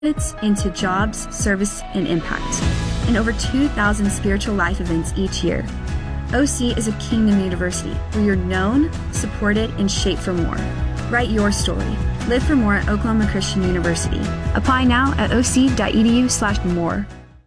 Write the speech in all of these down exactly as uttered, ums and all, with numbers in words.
into jobs, service, and impact, and over two thousand spiritual life events each year. O C is a Kingdom University where you're known, supported, and shaped for more. Write your story. Live for more at Oklahoma Christian University. Apply now at oc.edu slash more.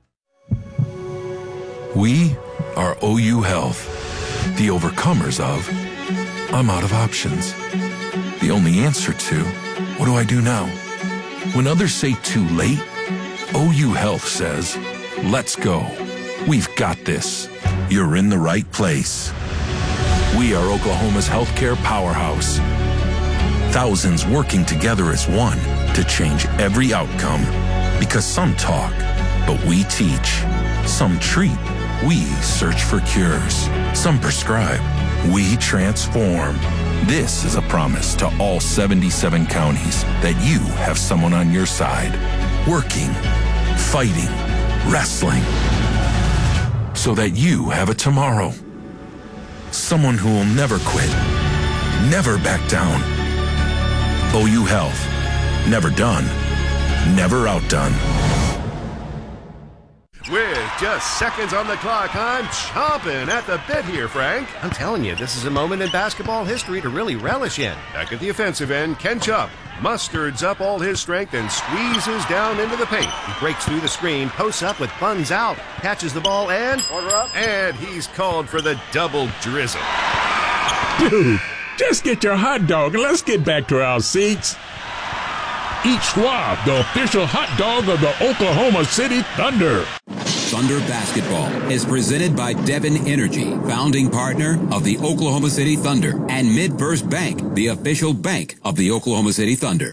We are O U Health, the overcomers of I'm out of options. The only answer to what do I do now? When others say too late, O U Health says, let's go. We've got this. You're in the right place. We are Oklahoma's healthcare powerhouse. Thousands working together as one to change every outcome. Because some talk, but we teach. Some treat, we search for cures. Some prescribe, we transform. This is a promise to all seventy-seven counties that you have someone on your side, working, fighting, wrestling, so that you have a tomorrow. Someone who will never quit, never back down. O U Health, never done, never outdone. With just seconds on the clock, I'm chomping at the bit here, Frank. I'm telling you, this is a moment in basketball history to really relish in. Back at the offensive end, Ken Chupp musters up all his strength and squeezes down into the paint. He breaks through the screen, posts up with buns out, catches the ball, and... Order up. And he's called for the double drizzle. Dude, just get your hot dog and let's get back to our seats. Eat Schwab, the official hot dog of the Oklahoma City Thunder. Thunder Basketball is presented by Devon Energy, founding partner of the Oklahoma City Thunder, and MidFirst Bank, the official bank of the Oklahoma City Thunder.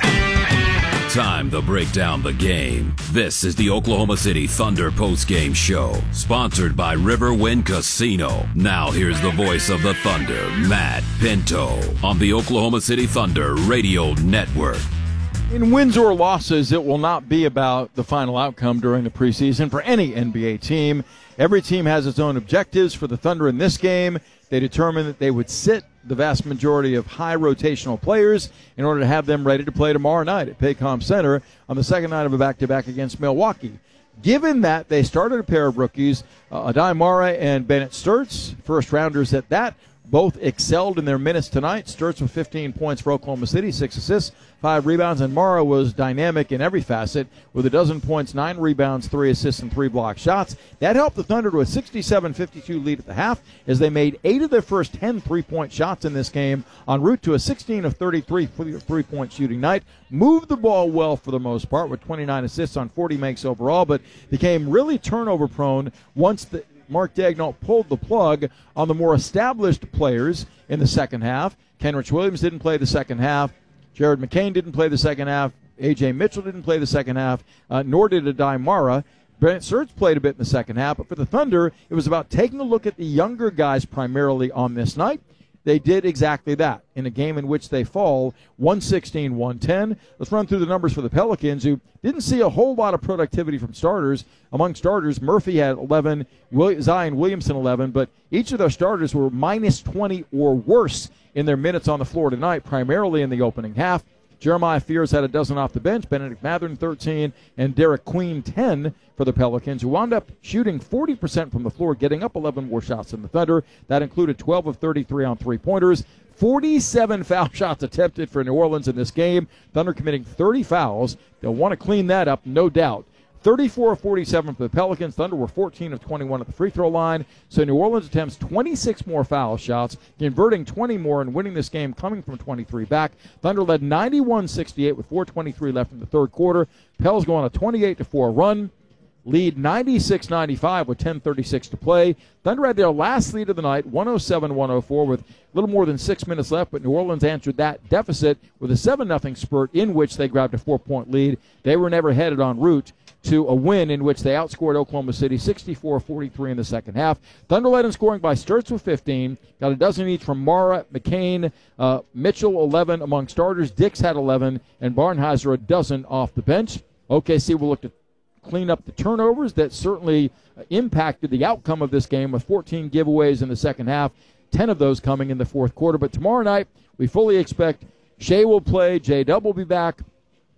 Time to break down the game. This is the Oklahoma City Thunder postgame show, sponsored by Riverwind Casino. Now here's the voice of the Thunder, Matt Pinto, on the Oklahoma City Thunder Radio Network. In wins or losses, it will not be about the final outcome during the preseason for any N B A team. Every team has its own objectives. For the Thunder in this game, they determined that they would sit the vast majority of high rotational players in order to have them ready to play tomorrow night at Paycom Center on the second night of a back-to-back against Milwaukee. Given that they started a pair of rookies, uh, Adai Mara and Bennett Sturtz, first-rounders at that, both excelled in their minutes tonight. Sturtz with fifteen points for Oklahoma City, six assists, five rebounds, and Mara was dynamic in every facet with a dozen points, nine rebounds, three assists, and three block shots. That helped the Thunder to a sixty-seven fifty-two lead at the half as they made eight of their first ten three-point shots in this game, en route to a sixteen of thirty-three three-point shooting night. Moved the ball well for the most part with twenty-nine assists on forty makes overall, but became really turnover-prone once the Mark Daigneault pulled the plug on the more established players in the second half. Kenrich Williams didn't play the second half. Jared McCain didn't play the second half. A J Mitchell didn't play the second half, uh, nor did Adai Mara. Bennett Sturtz played a bit in the second half, but for the Thunder, it was about taking a look at the younger guys primarily on this night. They did exactly that in a game in which they fall one sixteen one ten. Let's run through the numbers for the Pelicans, who didn't see a whole lot of productivity from starters. Among starters, Murphy had eleven, Zion Williamson eleven, but each of their starters were minus twenty or worse in their minutes on the floor tonight, primarily in the opening half. Jeremiah Fears had a dozen off the bench, Benedict Mathern thirteen, and Derek Queen ten for the Pelicans, who wound up shooting forty percent from the floor, getting up eleven more shots than the Thunder. That included twelve of thirty-three on three-pointers. forty-seven foul shots attempted for New Orleans in this game. Thunder committing thirty fouls. They'll want to clean that up, no doubt. thirty-four of forty-seven for the Pelicans. Thunder were fourteen of twenty-one at the free throw line. So New Orleans attempts twenty-six more foul shots, converting twenty more and winning this game coming from twenty-three back. Thunder led ninety-one sixty-eight with four twenty-three left in the third quarter. Pels go on a twenty-eight to four run. Lead ninety-six ninety-five with ten thirty-six to play. Thunder had their last lead of the night, one oh seven one oh four, with a little more than six minutes left, but New Orleans answered that deficit with a seven nothing spurt in which they grabbed a four-point lead. They were never headed en route to a win in which they outscored Oklahoma City sixty-four forty-three in the second half. Thunder led in scoring by Sturtz with fifteen, got a dozen each from Mara, McCain, uh, Mitchell eleven among starters, Dix had eleven, and Barnheiser a dozen off the bench. O K C will look to clean up the turnovers that certainly impacted the outcome of this game with fourteen giveaways in the second half, ten of those coming in the fourth quarter. But tomorrow night, we fully expect Shea will play, J-Dub will be back,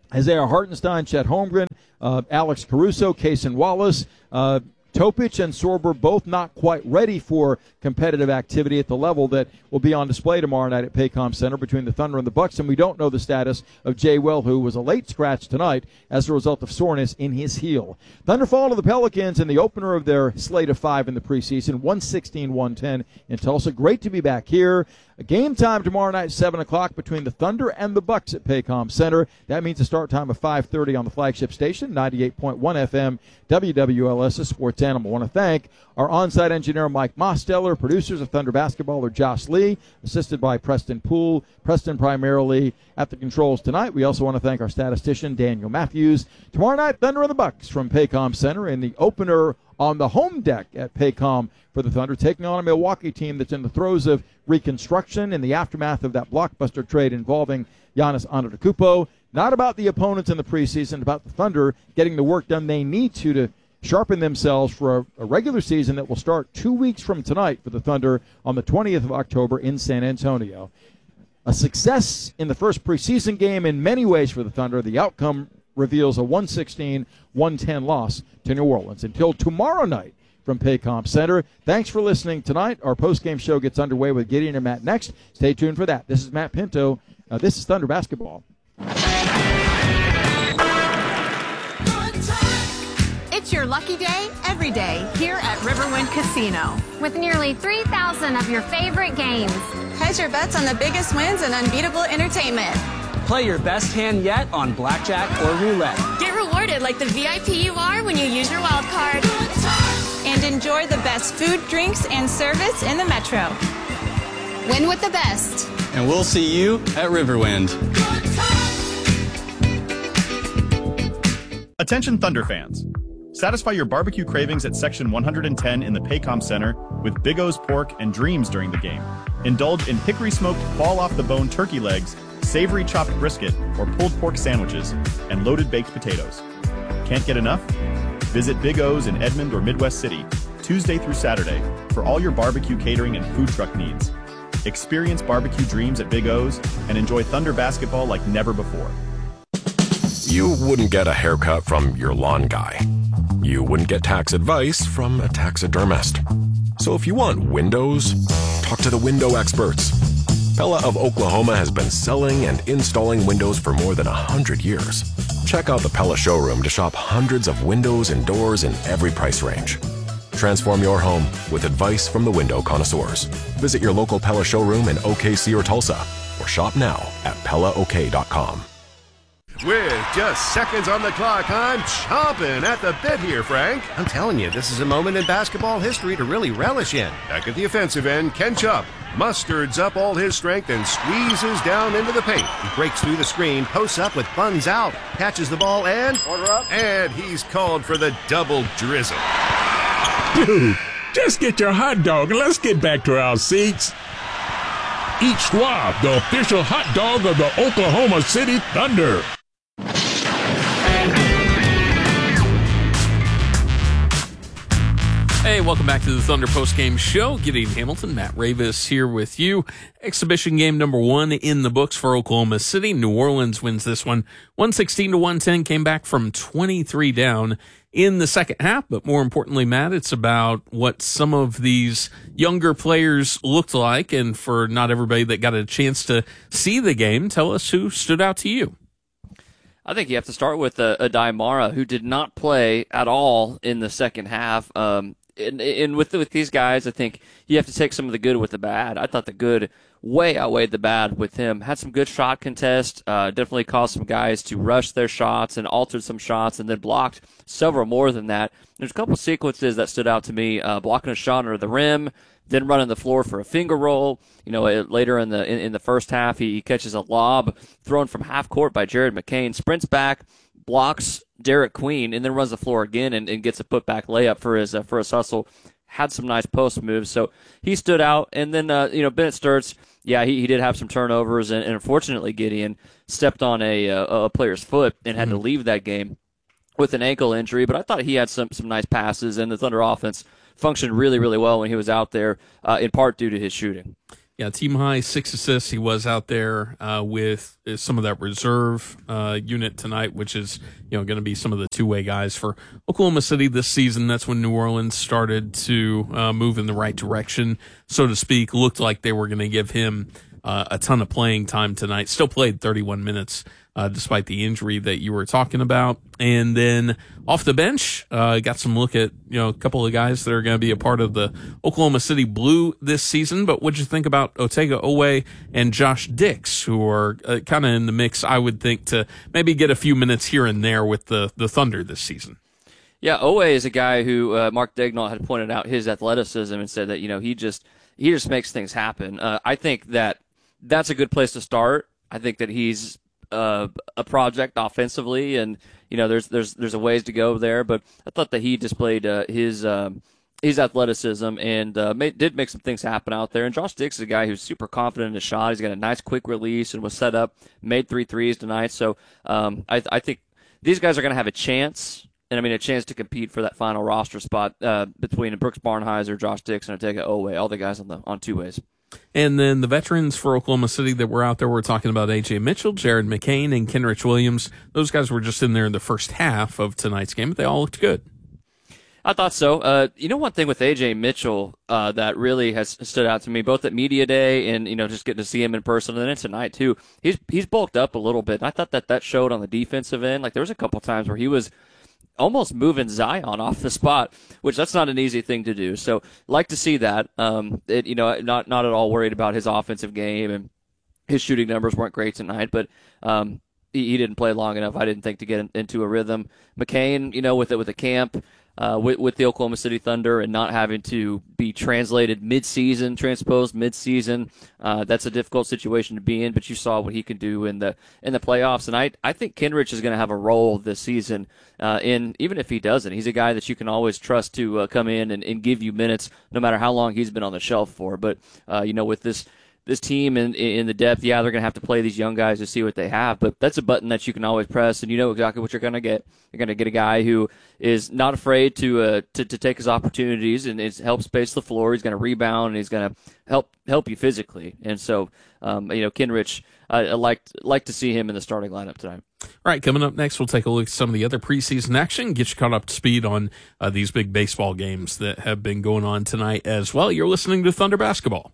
Isaiah Hartenstein, Chet Holmgren, uh, Alex Caruso, Kaysen Wallace, uh, Topic and Sorber both not quite ready for competitive activity at the level that will be on display tomorrow night at Paycom Center between the Thunder and the Bucks, and we don't know the status of Jay Will, who was a late scratch tonight as a result of soreness in his heel. Thunder fall to the Pelicans in the opener of their slate of five in the preseason, one sixteen to one ten in Tulsa. Great to be back here. A game time tomorrow night, seven o'clock, between the Thunder and the Bucks at Paycom Center. That means a start time of five thirty on the flagship station, ninety-eight point one F M, W W L S, a sports animal. I want to thank our on-site engineer, Mike Mosteller. Producers of Thunder Basketball are Josh Lee, assisted by Preston Poole. Preston primarily at the controls tonight. We also want to thank our statistician, Daniel Matthews. Tomorrow night, Thunder and the Bucks from Paycom Center in the opener on the home deck at Paycom for the Thunder, taking on a Milwaukee team that's in the throes of reconstruction in the aftermath of that blockbuster trade involving Giannis Antetokounmpo. Not about the opponents in the preseason, about the Thunder getting the work done they need to to sharpen themselves for a, a regular season that will start two weeks from tonight for the Thunder on the twentieth of October in San Antonio. A success in the first preseason game in many ways for the Thunder. The outcome reveals a one sixteen to one ten loss to New Orleans. Until tomorrow night from Paycom Center, thanks for listening tonight. Our postgame show gets underway with Gideon and Matt next. Stay tuned for that. This is Matt Pinto. Uh, this is Thunder Basketball. It's your lucky day every day here at Riverwind Casino. With nearly three thousand of your favorite games. Hedge your bets on the biggest wins and unbeatable entertainment. Play your best hand yet on blackjack or roulette. Get rewarded like the V I P you are when you use your wild card. And enjoy the best food, drinks, and service in the Metro. Win with the best. And we'll see you at Riverwind. Attention Thunder fans. Satisfy your barbecue cravings at Section one hundred ten in the Paycom Center with Big O's Pork and Dreams during the game. Indulge in hickory-smoked fall-off-the-bone turkey legs, savory chopped brisket or pulled pork sandwiches, and loaded baked potatoes. Can't get enough? Visit Big O's in Edmond or Midwest City, Tuesday through Saturday, for all your barbecue catering and food truck needs. Experience barbecue dreams at Big O's and enjoy Thunder basketball like never before. You wouldn't get a haircut from your lawn guy. You wouldn't get tax advice from a taxidermist. So if you want windows, talk to the window experts. Pella of Oklahoma has been selling and installing windows for more than one hundred years. Check out the Pella showroom to shop hundreds of windows and doors in every price range. Transform your home with advice from the window connoisseurs. Visit your local Pella showroom in O K C or Tulsa, or shop now at Pella O K dot com. With just seconds on the clock, I'm chomping at the bit here, Frank. I'm telling you, this is a moment in basketball history to really relish in. Back at the offensive end, Ken Chupp musters up all his strength and squeezes down into the paint. He breaks through the screen, posts up with buns out, catches the ball, and... Order up. And he's called for the double drizzle. Dude, just get your hot dog and let's get back to our seats. Eat Schwab, the official hot dog of the Oklahoma City Thunder. Hey, welcome back to the Thunder Postgame Show. Gideon Hamilton, Matt Ravis here with you. Exhibition game number one in the books for Oklahoma City. New Orleans wins this one one sixteen to one ten, came back from twenty-three down in the second half. But more importantly, Matt, it's about what some of these younger players looked like. And for not everybody that got a chance to see the game, tell us who stood out to you. I think you have to start with uh, Adai Mara, who did not play at all in the second half. Um, And, and with with these guys, I think you have to take some of the good with the bad. I thought the good way outweighed the bad with him. Had some good shot contest, uh, definitely caused some guys to rush their shots and altered some shots and then blocked several more than that. There's a couple of sequences that stood out to me, uh, blocking a shot under the rim, then running the floor for a finger roll. You know, it, later in the in, in the first half, he, he catches a lob thrown from half court by Jared McCain, sprints back, blocks Derek Queen, and then runs the floor again and, and gets a putback layup for his uh, for his hustle. Had some nice post moves, so he stood out. And then uh, you know Bennett Sturts, yeah, he, he did have some turnovers, and, and unfortunately Gideon stepped on a uh, a player's foot and had mm-hmm. to leave that game with an ankle injury. But I thought he had some some nice passes, and the Thunder offense functioned really really well when he was out there, uh, in part due to his shooting. Yeah, team high, six assists. He was out there uh, with some of that reserve uh, unit tonight, which is you know going to be some of the two-way guys for Oklahoma City this season. That's when New Orleans started to uh, move in the right direction, so to speak. Looked like they were going to give him uh, a ton of playing time tonight. Still played thirty-one minutes. Uh, despite the injury that you were talking about. And then off the bench, uh, got some look at, you know, a couple of guys that are going to be a part of the Oklahoma City Blue this season. But what'd you think about Otega Oweh and Josh Dix, who are uh, kind of in the mix, I would think, to maybe get a few minutes here and there with the, the Thunder this season? Yeah, Oweh is a guy who uh, Mark Daigneault had pointed out his athleticism and said that, you know, he just, he just makes things happen. Uh, I think that that's a good place to start. I think that he's Uh, a project offensively, and you know there's there's there's a ways to go there. But I thought that he displayed uh, his um, his athleticism and uh, made, did make some things happen out there. And Josh Dix is a guy who's super confident in his shot. He's got a nice quick release and was set up, made three threes tonight. So um, I, I think these guys are going to have a chance, and I mean a chance to compete for that final roster spot uh, between Brooks Barnhizer, Josh Dix, and Otega Oweh, all the guys on the on two ways. And then the veterans for Oklahoma City that were out there, we're talking about A J Mitchell, Jared McCain, and Kenrich Williams. Those guys were just in there in the first half of tonight's game, but they all looked good. I thought so. Uh, you know, one thing with A J Mitchell uh, that really has stood out to me, both at Media Day and, you know, just getting to see him in person, and then tonight, too, he's he's bulked up a little bit. And I thought that that showed on the defensive end. Like, there was a couple times where he was almost moving Zion off the spot, which that's not an easy thing to do. So, like to see that. Um, it, you know, not not at all worried about his offensive game, and his shooting numbers weren't great tonight, but um, he, he didn't play long enough, I didn't think, to get in, into a rhythm. McCain, you know, with it with the camp. Uh, with, with the Oklahoma City Thunder and not having to be translated mid-season, transposed mid-season, uh, that's a difficult situation to be in. But you saw what he can do in the in the playoffs, and I I think Kenrich is going to have a role this season. Uh, in even if he doesn't, he's a guy that you can always trust to uh, come in and, and give you minutes, no matter how long he's been on the shelf for. But uh, you know, with this. This team in in the depth, yeah, they're going to have to play these young guys to see what they have, but that's a button that you can always press, and you know exactly what you're going to get. You're going to get a guy who is not afraid to uh, to, to take his opportunities and is, help space the floor. He's going to rebound, and he's going to help help you physically. And so, um, you know, Kenrich, I, I like like to see him in the starting lineup tonight. All right, coming up next, we'll take a look at some of the other preseason action, get you caught up to speed on uh, these big baseball games that have been going on tonight as well. You're listening to Thunder Basketball.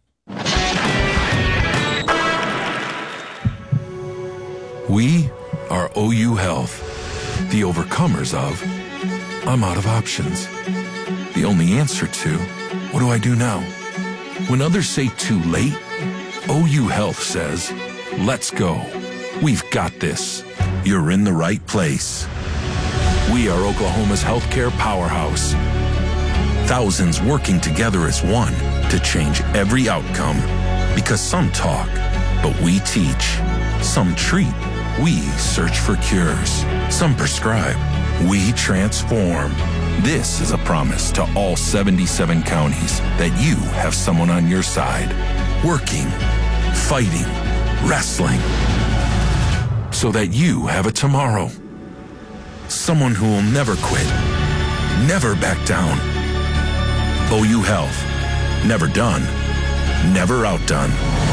We are O U Health, the overcomers of I'm out of options. The only answer to what do I do now? When others say too late, O U Health says, let's go. We've got this. You're in the right place. We are Oklahoma's healthcare powerhouse. Thousands working together as one to change every outcome. Because some talk, but we teach. Some treat. We search for cures. Some prescribe. We transform. This is a promise to all seventy-seven counties that you have someone on your side, working, fighting, wrestling, so that you have a tomorrow. Someone who will never quit, never back down. O U Health. Never done. Never outdone.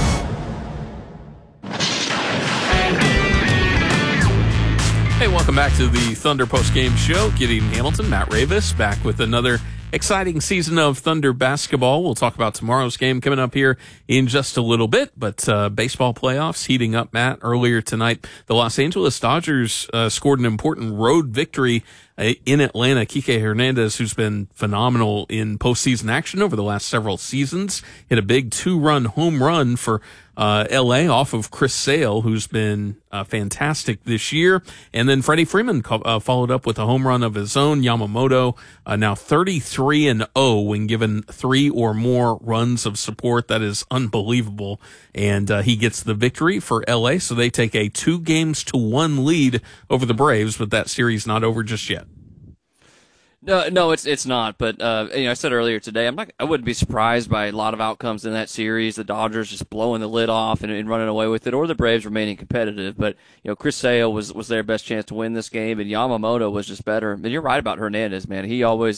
Hey, welcome back to the Thunder Post-Game Show. Gideon Hamilton, Matt Ravis, back with another exciting season of Thunder basketball. We'll talk about tomorrow's game coming up here in just a little bit, but uh, baseball playoffs heating up, Matt. Earlier tonight, the Los Angeles Dodgers uh, scored an important road victory uh, in Atlanta. Kike Hernandez, who's been phenomenal in postseason action over the last several seasons, hit a big two-run home run for Uh, L A off of Chris Sale, who's been uh, fantastic this year. And then Freddie Freeman co- uh, followed up with a home run of his own. Yamamoto uh, now thirty-three and oh when given three or more runs of support. That is unbelievable. And uh, he gets the victory for L A, so they take a two games to one lead over the Braves, but that series not over just yet. No, no, it's it's not. But uh, you know, I said earlier today, I'm not. I wouldn't be surprised by a lot of outcomes in that series. The Dodgers just blowing the lid off and, and running away with it, or the Braves remaining competitive. But you know, Chris Sale was was their best chance to win this game, and Yamamoto was just better. And you're right about Hernandez, man. He always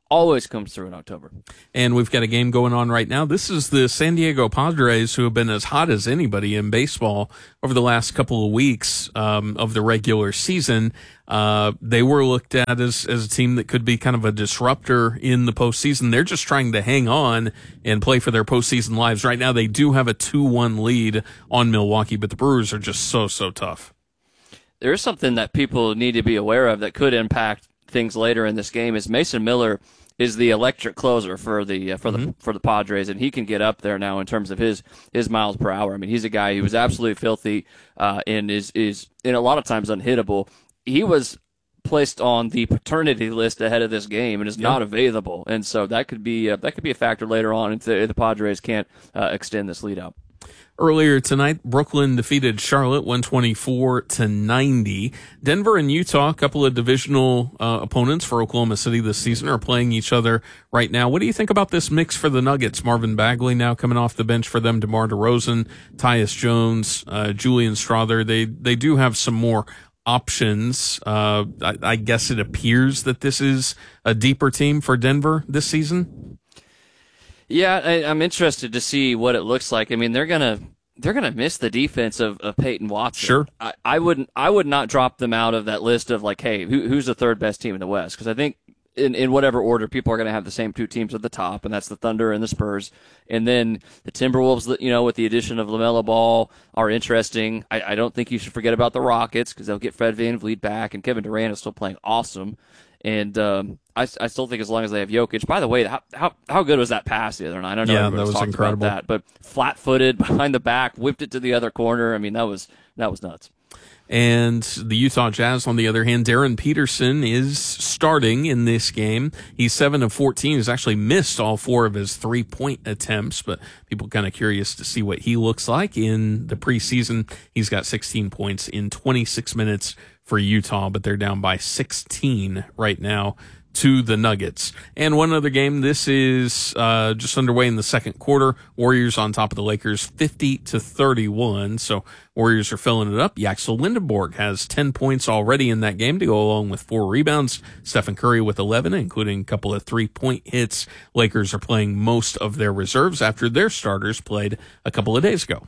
always comes through in October. And we've got a game going on right now. This is the San Diego Padres, who have been as hot as anybody in baseball over the last couple of weeks um, of the regular season. Uh, they were looked at as, as a team that could be kind of a disruptor in the postseason. They're just trying to hang on and play for their postseason lives. Right now, they do have a two one lead on Milwaukee, but the Brewers are just so, so tough. There is something that people need to be aware of that could impact things later in this game. Is Mason Miller is the electric closer for the uh, for the mm-hmm. for the Padres, and he can get up there now in terms of his his miles per hour. I mean, he's a guy who was absolutely filthy uh, and is is in a lot of times unhittable. He was placed on the paternity list ahead of this game and is yeah. not available, and so that could be uh, that could be a factor later on if the, if the Padres can't uh, extend this lead out. Earlier tonight, Brooklyn defeated Charlotte one twenty-four to ninety. Denver and Utah, a couple of divisional uh, opponents for Oklahoma City this season, are playing each other right now. What do you think about this mix for the Nuggets? Marvin Bagley now coming off the bench for them, DeMar DeRozan, Tyus Jones, uh, Julian Strother. They they do have some more options. Uh, I, I guess it appears that this is a deeper team for Denver this season. Yeah, I, I'm interested to see what it looks like. I mean, they're gonna they're gonna miss the defense of, of Peyton Watson. Sure, I, I wouldn't I would not drop them out of that list of like, hey, who, who's the third best team in the West? Because I think in, in whatever order, people are going to have the same two teams at the top, and that's the Thunder and the Spurs. And then the Timberwolves, you know, with the addition of LaMelo Ball, are interesting. I, I don't think you should forget about the Rockets because they'll get Fred VanVleet back, and Kevin Durant is still playing awesome. And um, I, I still think as long as they have Jokic. By the way, how how, how good was that pass the other night? I don't know. Yeah, that was incredible. About that, but flat-footed behind the back, whipped it to the other corner. I mean, that was that was nuts. And the Utah Jazz, on the other hand, Darren Peterson is starting in this game. He's seven of fourteen. He's actually missed all four of his three-point attempts, but people kind of curious to see what he looks like in the preseason. He's got sixteen points in twenty-six minutes for Utah, but they're down by sixteen right now to the Nuggets. And one other game, this is uh, just underway in the second quarter. Warriors on top of the Lakers, fifty to thirty-one. So Warriors are filling it up. Yaxel Lindenborg has ten points already in that game to go along with four rebounds. Stephen Curry with eleven, including a couple of three-point hits. Lakers are playing most of their reserves after their starters played a couple of days ago.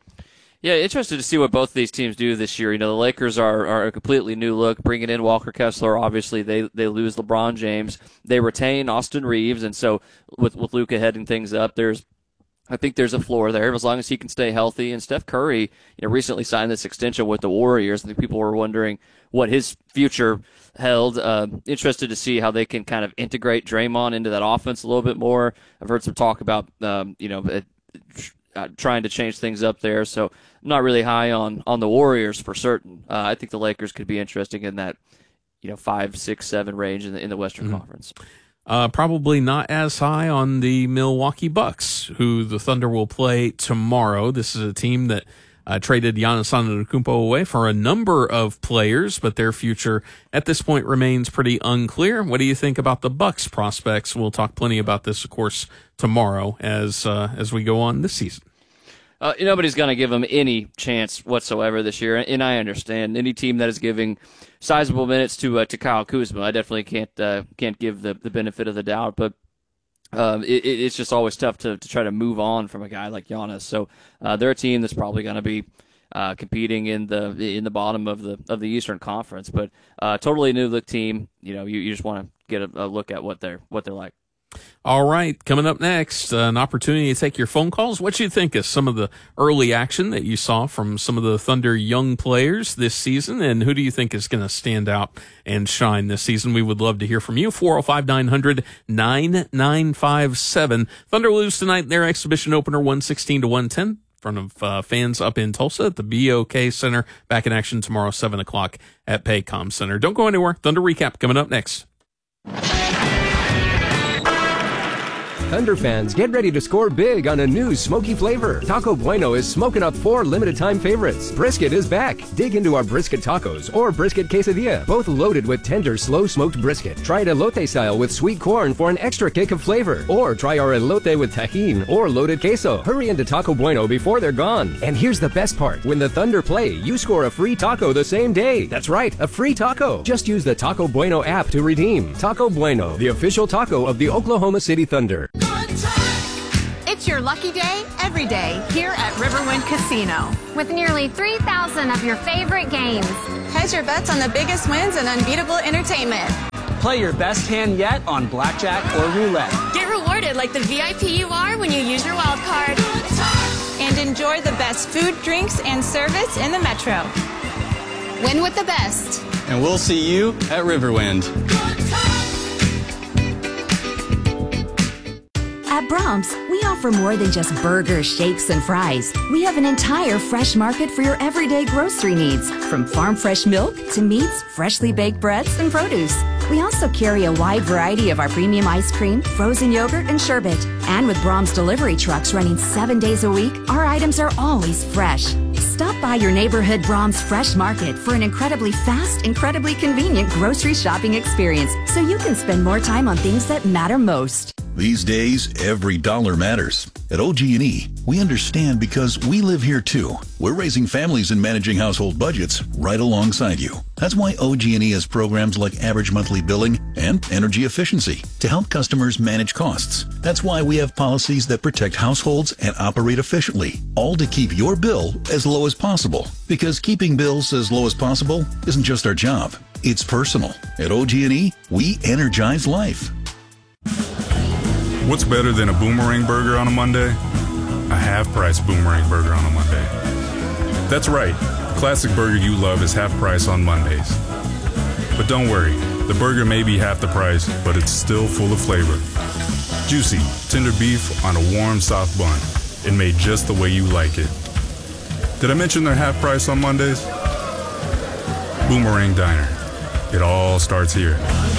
Yeah, interested to see what both of these teams do this year. You know, the Lakers are, are a completely new look, bringing in Walker Kessler. Obviously, they they lose LeBron James. They retain Austin Reeves, and so with with Luka heading things up, there's I think there's a floor there as long as he can stay healthy. And Steph Curry, you know, recently signed this extension with the Warriors. I think people were wondering what his future held. Uh, interested to see how they can kind of integrate Draymond into that offense a little bit more. I've heard some talk about um, you know. It, Uh, trying to change things up there, so I'm not really high on, on the Warriors for certain. Uh, I think the Lakers could be interesting in that, you know, five, six, seven range in the in the Western mm-hmm. Conference. Uh, probably not as high on the Milwaukee Bucks, who the Thunder will play tomorrow. This is a team that uh, traded Giannis Antetokounmpo away for a number of players, but their future at this point remains pretty unclear. What do you think about the Bucks prospects? We'll talk plenty about this, of course, tomorrow as uh, as we go on this season. Uh, nobody's going to give them any chance whatsoever this year, and I understand any team that is giving sizable minutes to uh, to Kyle Kuzma, I definitely can't uh, can't give the, the benefit of the doubt, but um, it, it's just always tough to, to try to move on from a guy like Giannis. So uh, they're a team that's probably going to be uh, competing in the in the bottom of the of the Eastern Conference, but uh, totally new look team. You know, you, you just want to get a, a look at what they're what they're like. All right, coming up next, uh, an opportunity to take your phone calls. What do you think of some of the early action that you saw from some of the Thunder young players this season, and who do you think is going to stand out and shine this season? We would love to hear from you. four oh five, nine hundred, nine nine five seven. Thunder lose tonight in their exhibition opener, one sixteen to one ten. In front of uh, fans up in Tulsa at the B O K Center. Back in action tomorrow, seven o'clock at Paycom Center. Don't go anywhere. Thunder Recap coming up next. Thunder fans, get ready to score big on a new smoky flavor. Taco Bueno is smoking up four limited-time favorites. Brisket is back. Dig into our brisket tacos or brisket quesadilla, both loaded with tender, slow-smoked brisket. Try it elote style with sweet corn for an extra kick of flavor. Or try our elote with tajin or loaded queso. Hurry into Taco Bueno before they're gone. And here's the best part. When the Thunder play, you score a free taco the same day. That's right, a free taco. Just use the Taco Bueno app to redeem. Taco Bueno, the official taco of the Oklahoma City Thunder. It's your lucky day every day here at Riverwind Casino. With nearly three thousand of your favorite games. Hedge your bets on the biggest wins and unbeatable entertainment. Play your best hand yet on blackjack or roulette. Get rewarded like the V I P you are when you use your wild card. And enjoy the best food, drinks, and service in the metro. Win with the best. And we'll see you at Riverwind. At Brahms, we offer more than just burgers, shakes, and fries. We have an entire fresh market for your everyday grocery needs, from farm fresh milk to meats, freshly baked breads, and produce. We also carry a wide variety of our premium ice cream, frozen yogurt, and sherbet. And with Brahms delivery trucks running seven days a week, our items are always fresh. Stop by your neighborhood Brahms Fresh Market for an incredibly fast, incredibly convenient grocery shopping experience so you can spend more time on things that matter most. These days, every dollar matters. At O G and E, we understand because we live here too. We're raising families and managing household budgets right alongside you. That's why O G and E has programs like average monthly billing and energy efficiency to help customers manage costs. That's why we have policies that protect households and operate efficiently, all to keep your bill as low as possible. Because keeping bills as low as possible isn't just our job, it's personal. At O G and E, we energize life. What's better than a Boomerang burger on a Monday? A half-price Boomerang burger on a Monday. That's right, the classic burger you love is half price on Mondays. But don't worry, the burger may be half the price, but it's still full of flavor. Juicy, tender beef on a warm, soft bun, and made just the way you like it. Did I mention they're half price on Mondays? Boomerang Diner. It all starts here.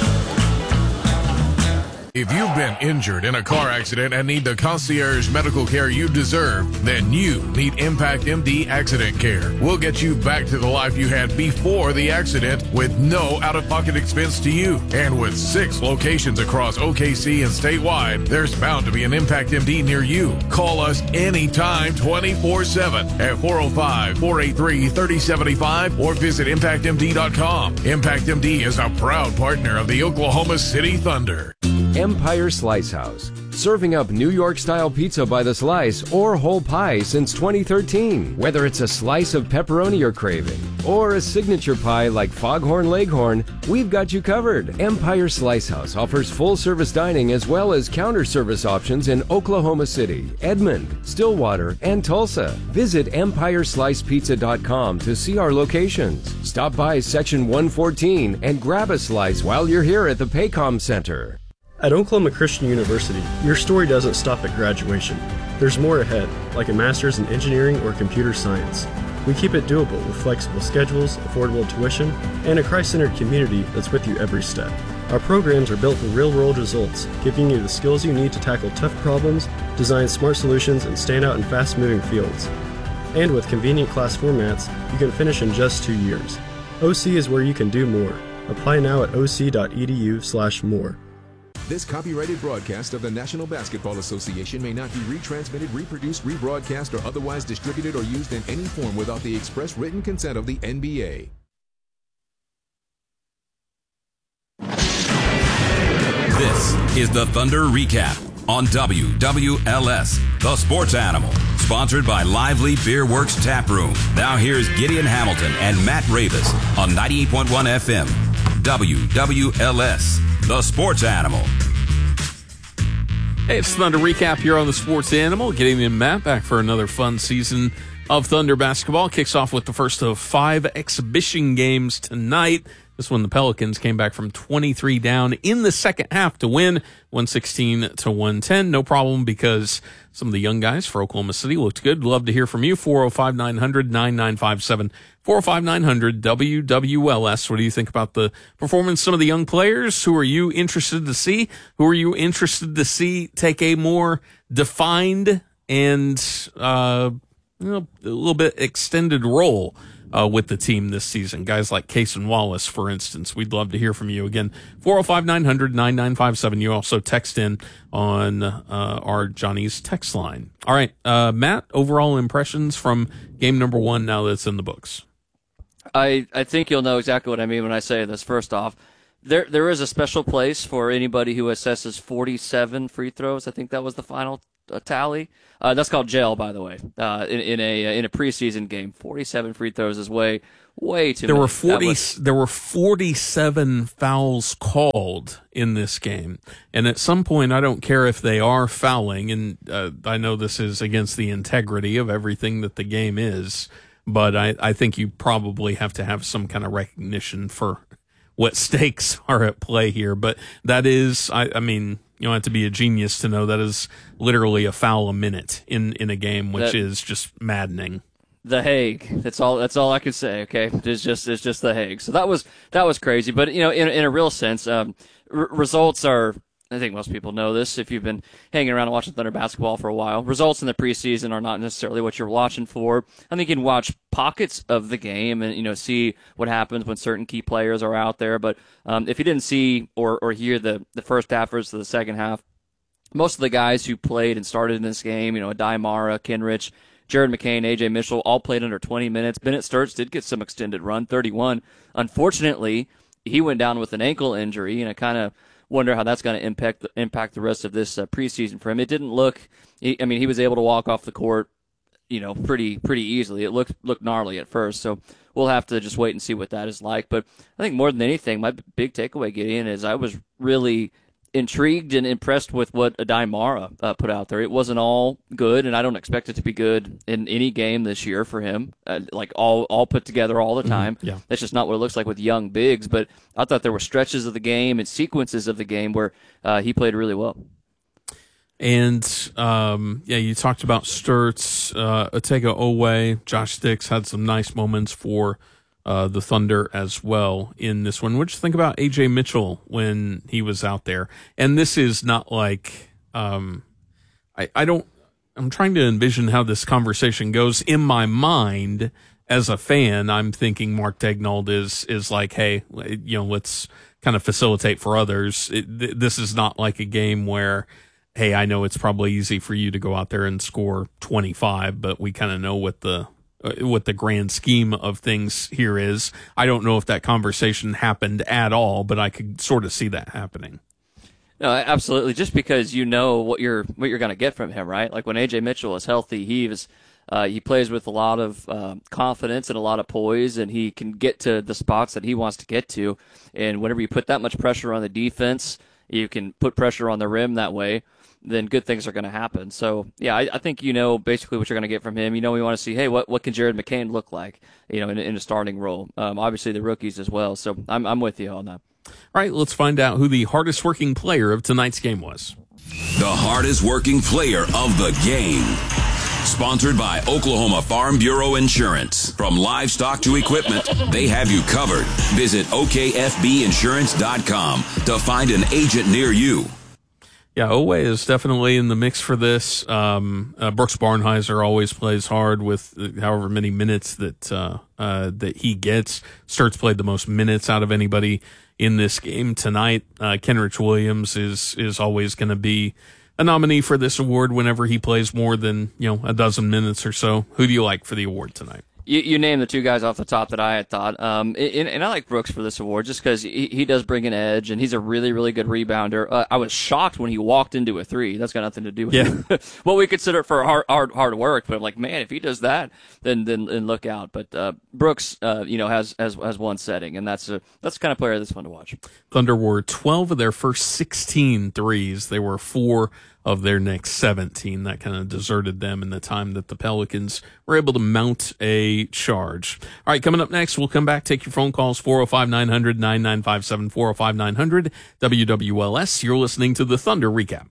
If you've been injured in a car accident and need the concierge medical care you deserve, then you need Impact M D Accident Care. We'll get you back to the life you had before the accident with no out-of-pocket expense to you. And with six locations across O K C and statewide, there's bound to be an Impact M D near you. Call us anytime twenty-four seven at four oh five, four eight three, three oh seven five or visit impact m d dot com. Impact M D is a proud partner of the Oklahoma City Thunder. Empire Slice House, serving up New York-style pizza by the slice or whole pie since twenty thirteen. Whether it's a slice of pepperoni you're craving or a signature pie like Foghorn Leghorn, we've got you covered. Empire Slice House offers full-service dining as well as counter-service options in Oklahoma City, Edmond, Stillwater, and Tulsa. Visit empire slice pizza dot com to see our locations. Stop by Section one fourteen and grab a slice while you're here at the Paycom Center. At Oklahoma Christian University, your story doesn't stop at graduation. There's more ahead, like a master's in engineering or computer science. We keep it doable with flexible schedules, affordable tuition, and a Christ-centered community that's with you every step. Our programs are built for real-world results, giving you the skills you need to tackle tough problems, design smart solutions, and stand out in fast-moving fields. And with convenient class formats, you can finish in just two years. O C is where you can do more. Apply now at o c dot e d u slash more. This copyrighted broadcast of the National Basketball Association may not be retransmitted, reproduced, rebroadcast, or otherwise distributed or used in any form without the express written consent of the N B A. This is the Thunder Recap on W W L S, the Sports Animal, sponsored by Lively Beer Works Tap Room. Now here's Gideon Hamilton and Matt Ravis on ninety-eight point one F M. W W L S, the Sports Animal. Hey, it's Thunder Recap here on the Sports Animal. Getting in Matt back for another fun season of Thunder basketball. Kicks off with the first of five exhibition games tonight. This one, the Pelicans came back from twenty-three down in the second half to win one sixteen to one ten. No problem, because some of the young guys for Oklahoma City looked good. Love to hear from you. four oh five, nine hundred, nine nine five seven. four oh five, nine hundred, W W L S. What do you think about the performance of some of the young players? Who are you interested to see? Who are you interested to see take a more defined and uh, you know, a little bit extended role Uh, with the team this season? Guys like Cason Wallace, for instance. We'd love to hear from you. Again, four oh five, nine hundred, nine nine five seven. You also text in on uh, our Johnny's text line. All right, uh, Matt, overall impressions from game number one now that it's in the books. I, I think you'll know exactly what I mean when I say this. First off, there there is a special place for anybody who assesses forty-seven free throws. I think that was the final uh, tally. Uh, that's called jail, by the way. Uh, in, in a in a preseason game, forty-seven free throws is way way too. There many. were forty. Was, there were forty-seven fouls called in this game, and at some point, I don't care if they are fouling, and uh, I know this is against the integrity of everything that the game is, but I, I think you probably have to have some kind of recognition for what stakes are at play here. But that is, I, I mean, you don't have to be a genius to know that is literally a foul a minute in, in a game, which that, is just maddening. The Hague. That's all. That's all I can say. Okay, it's just it's just the Hague. So that was that was crazy. But you know, in in a real sense, um, r- results are. I think most people know this if you've been hanging around and watching Thunder basketball for a while. Results in the preseason are not necessarily what you're watching for. I think you can watch pockets of the game and, you know, see what happens when certain key players are out there. But um, if you didn't see or, or hear the, the first half versus the second half, most of the guys who played and started in this game, you know, Adai Mara, Kenrich, Jared McCain, A J Mitchell, all played under twenty minutes. Bennett Sturts did get some extended run, thirty-one. Unfortunately, he went down with an ankle injury, and it kind of wonder how that's going to impact the, impact the rest of this uh, preseason for him. It didn't look. He, I mean, he was able to walk off the court, you know, pretty pretty easily. It looked looked gnarly at first, so we'll have to just wait and see what that is like. But I think more than anything, my big takeaway, Gideon, is I was really intrigued and impressed with what Adai Mara uh, put out there. It wasn't all good, and I don't expect it to be good in any game this year for him, uh, like all all put together all the time. Mm-hmm. Yeah. That's just not what it looks like with young bigs, but I thought there were stretches of the game and sequences of the game where uh, he played really well. And, um, yeah, you talked about Sturts, uh, Otega Owe, Josh Dix had some nice moments for Uh, the Thunder as well in this one. What did you think about A J Mitchell when he was out there? And this is not like, um, I, I don't, I'm trying to envision how this conversation goes. In my mind, as a fan, I'm thinking Mark Daigneault is, is like, hey, you know, let's kind of facilitate for others. It, th- this is not like a game where, hey, I know it's probably easy for you to go out there and score twenty-five, but we kind of know what the, what the grand scheme of things here is. I don't know if that conversation happened at all, but I could sort of see that happening. No, absolutely. Just because you know what you're what you're going to get from him, right? Like when A J Mitchell is healthy, he is uh, he plays with a lot of uh, confidence and a lot of poise, and he can get to the spots that he wants to get to. And whenever you put that much pressure on the defense, you can put pressure on the rim that way, then good things are going to happen. So, yeah, I, I think you know basically what you're going to get from him. You know, we want to see, hey, what, what can Jared McCain look like, you know, in, in a starting role? Um, obviously, the rookies as well. So I'm I'm with you on that. All right, let's find out who the hardest working player of tonight's game was. The hardest working player of the game. Sponsored by Oklahoma Farm Bureau Insurance. From livestock to equipment, they have you covered. Visit O K F B insurance dot com to find an agent near you. Yeah, Owe is definitely in the mix for this. Um, uh, Brooks Barnheiser always plays hard with however many minutes that uh, uh, that he gets. Sturts played the most minutes out of anybody in this game tonight. Uh, Kenrich Williams is is always going to be a nominee for this award whenever he plays more than, you know, a dozen minutes or so. Who do you like for the award tonight? You, you named the two guys off the top that I had thought. Um, and, and I like Brooks for this award just because he, he does bring an edge, and he's a really, really good rebounder. Uh, I was shocked when he walked into a three. That's got nothing to do with yeah. what we consider for hard, hard hard work. But I'm like, man, if he does that, then then, then look out. But uh, Brooks, uh, you know, has, has has one setting, and that's a that's the kind of player that's fun to watch. Thunder were twelve of their first sixteen threes. They were four of their next seventeen. That kind of deserted them in the time that the Pelicans were able to mount a charge. All right, coming up next, we'll come back, take your phone calls, four oh five, nine hundred, nine nine five seven, four oh five, nine hundred, W W L S. You're listening to the Thunder Recap.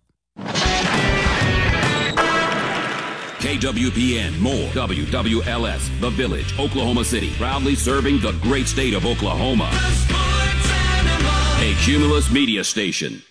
K W P N, more W W L S, The Village, Oklahoma City, proudly serving the great state of Oklahoma. A Cumulus media station.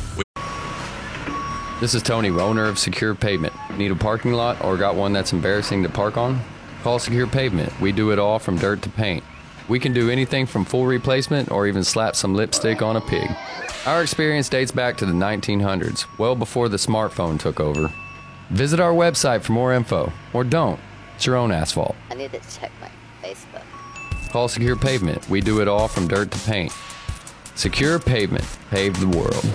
This is Tony, owner of Secure Pavement. Need a parking lot or got one that's embarrassing to park on? Call Secure Pavement. We do it all from dirt to paint. We can do anything from full replacement or even slap some lipstick on a pig. Our experience dates back to the nineteen hundreds, well before the smartphone took over. Visit our website for more info, or don't. It's your own asphalt. I need to check my Facebook. Call Secure Pavement. We do it all from dirt to paint. Secure Pavement. Pave the world.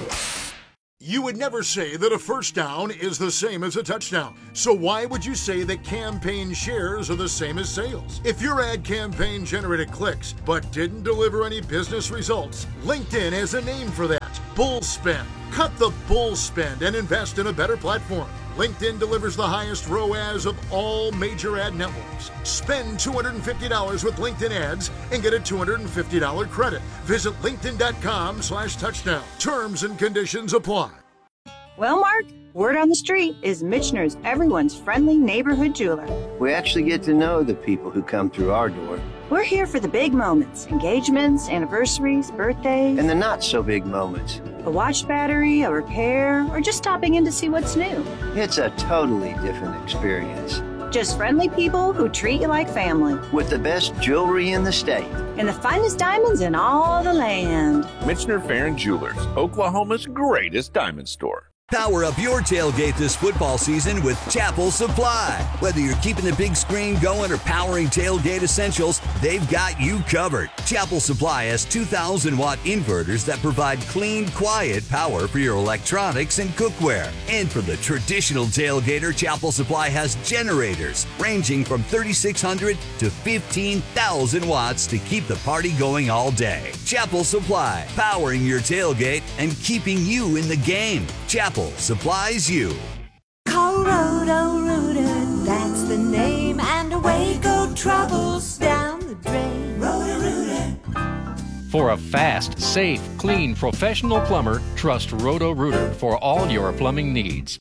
You would never say that a first down is the same as a touchdown. So why would you say that campaign shares are the same as sales? If your ad campaign generated clicks but didn't deliver any business results, LinkedIn has a name for that. Bull spend. Cut the bull spend and invest in a better platform. LinkedIn delivers the highest R O A S of all major ad networks. Spend two hundred fifty dollars with LinkedIn ads and get a two hundred fifty dollars credit. Visit linkedin.com slash touchdown. Terms and conditions apply. Well, Mark, word on the street is Michener's everyone's friendly neighborhood jeweler. We actually get to know the people who come through our door. We're here for the big moments, engagements, anniversaries, birthdays. And the not so big moments. A watch battery, a repair, or just stopping in to see what's new. It's a totally different experience. Just friendly people who treat you like family. With the best jewelry in the state. And the finest diamonds in all the land. Michener Farron Jewelers, Oklahoma's greatest diamond store. Power up your tailgate this football season with Chapel Supply. Whether you're keeping the big screen going or powering tailgate essentials, they've got you covered. Chapel Supply has two thousand watt inverters that provide clean, quiet power for your electronics and cookware. And for the traditional tailgater, Chapel Supply has generators ranging from thirty-six hundred to fifteen thousand watts to keep the party going all day. Chapel Supply, powering your tailgate and keeping you in the game. Chapel supplies you. Call Roto Rooter, that's the name, and away go troubles down the drain. Roto Rooter. For a fast, safe, clean, professional plumber, trust Roto Rooter for all your plumbing needs.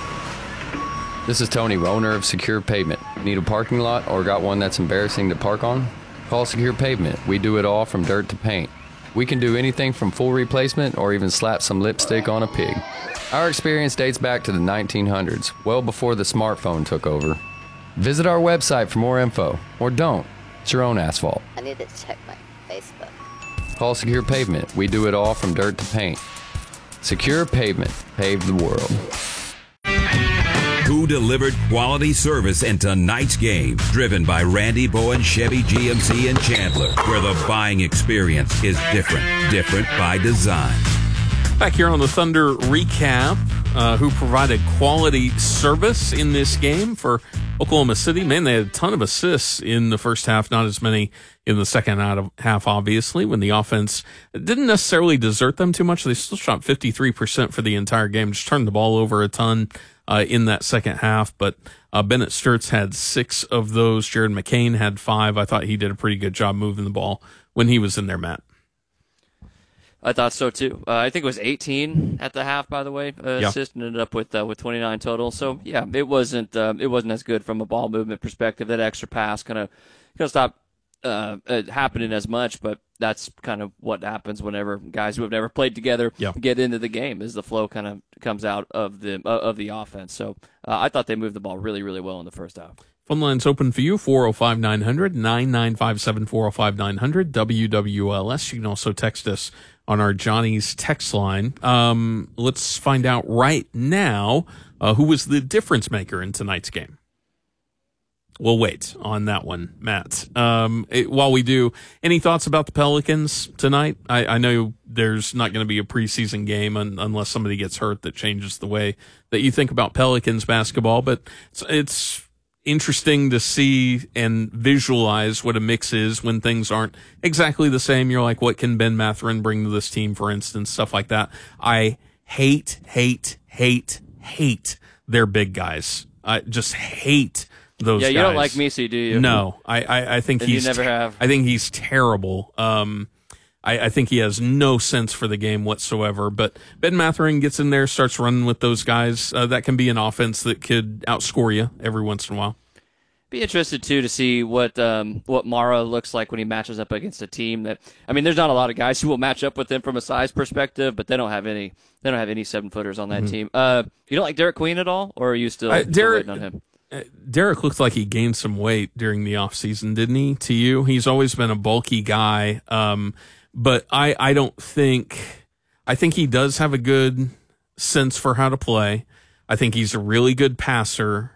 This is Tony, owner of Secure Pavement. Need a parking lot or got one that's embarrassing to park on? Call Secure Pavement. We do it all from dirt to paint. We can do anything from full replacement or even slap some lipstick on a pig. Our experience dates back to the nineteen hundreds, well before the smartphone took over. Visit our website for more info, or don't. It's your own asphalt. I need to check my Facebook. Call Secure Pavement. We do it all from dirt to paint. Secure Pavement. Pave the world. Who delivered quality service in tonight's game? Driven by Randy Bowen Chevy G M C in Chandler, where the buying experience is different. Different by design. Back here on the Thunder Recap, uh, who provided quality service in this game for Oklahoma City. Man, they had a ton of assists in the first half, not as many in the second half, obviously, when the offense didn't necessarily desert them too much. They still shot fifty-three percent for the entire game, just turned the ball over a ton uh, in that second half. But uh, Bennett Sturtz had six of those. Jared McCain had five. I thought he did a pretty good job moving the ball when he was in there, Matt. I thought so too. Uh, I think it was eighteen at the half, by the way. Uh, yeah. Assist ended up with uh, with twenty-nine total. So yeah, it wasn't uh, it wasn't as good from a ball movement perspective. That extra pass kind of kind of stopped uh, it happening as much, but that's kind of what happens whenever guys who have never played together yeah. get into the game. Is the flow kind of comes out of the uh, of the offense. So uh, I thought they moved the ball really really well in the first half. Phone line's open for you, four oh five, nine hundred, nine nine five seven, four oh five, nine hundred, W W L S. You can also text us on our Johnny's text line. Um, let's find out right now uh, who was the difference maker in tonight's game. We'll wait on that one, Matt. Um, it, while we do, any thoughts about the Pelicans tonight? I, I know there's not going to be a preseason game un, unless somebody gets hurt that changes the way that you think about Pelicans basketball, but it's, it's interesting to see and visualize what a mix is when things aren't exactly the same. You're like, what can Ben Mathurin bring to this team, for instance, stuff like that. I hate, hate, hate, hate their big guys. I just hate those yeah, guys. you don't like Messi, do you? No, I, I, I think And he's you never have. I think he's terrible. Um, I, I think he has no sense for the game whatsoever. But Ben Mathurin gets in there, starts running with those guys. Uh, that can be an offense that could outscore you every once in a while. Be interested too to see what um, what Mara looks like when he matches up against a team that. I mean, there's not a lot of guys who will match up with him from a size perspective, but they don't have any. They don't have any seven footers on that Mhm. team. Uh, you don't like Derek Queen at all, or are you still, Uh, still Derek- waiting on him? Uh, Derek looked like he gained some weight during the offseason, didn't he, to you? He's always been a bulky guy, um, but I, I don't think – I think he does have a good sense for how to play. I think he's a really good passer.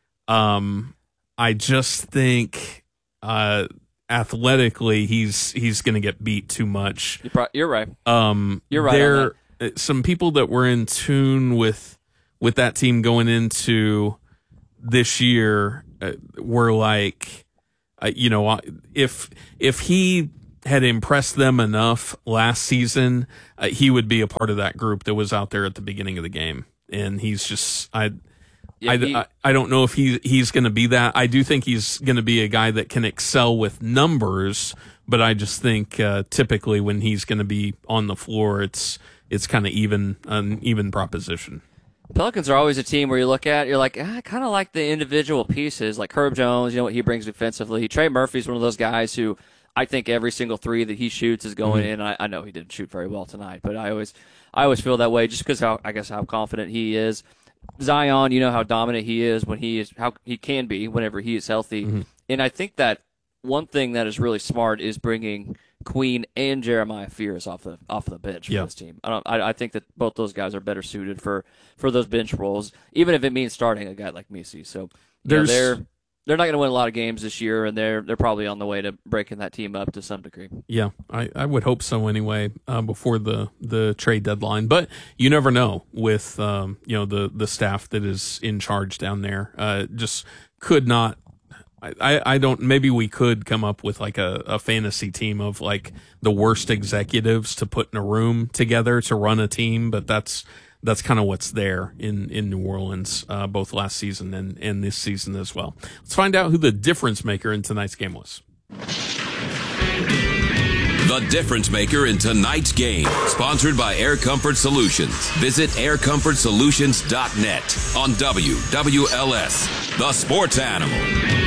Um, I just think uh, athletically he's he's going to get beat too much. You're, pro- you're right. Um, You're right on There, uh, some people that were in tune with with that team going into this year uh, were like, uh, you know, uh, if if he had impressed them enough last season, uh, he would be a part of that group that was out there at the beginning of the game. And he's just, I, Yeah, I, he- I, I don't know if he he's going to be that. I do think he's going to be a guy that can excel with numbers, but I just think uh, typically when he's going to be on the floor, it's it's kind of even an even proposition. Pelicans are always a team where you look at, you're like, ah, I kind of like the individual pieces, like Herb Jones, you know what he brings defensively. Trey Murphy's one of those guys who I think every single three that he shoots is going Mhm. in. I, I know he didn't shoot very well tonight, but I always I always feel that way just because how I guess how confident he is. Zion, you know how dominant he is when he is, how he can be whenever he is healthy. Mm-hmm. And I think that one thing that is really smart is bringing Queen and Jeremiah Fears off the off the bench for Yeah. this team. I, don't, I I think that both those guys are better suited for, for those bench roles, even if it means starting a guy like Messi. So you know, There's- they're they're not going to win a lot of games this year, and they're they're probably on the way to breaking that team up to some degree. Yeah, I, I would hope so anyway, uh, before the, the trade deadline. But you never know with um, you know the, the staff that is in charge down there. Uh, just could not. I, I, I don't. Maybe we could come up with like a, a fantasy team of like the worst executives to put in a room together to run a team, but that's that's kind of what's there in, in New Orleans, uh, both last season and, and this season as well. Let's find out who the difference maker in tonight's game was. The difference maker in tonight's game, sponsored by Air Comfort Solutions. Visit air comfort solutions dot net on W W L S, the sports animal.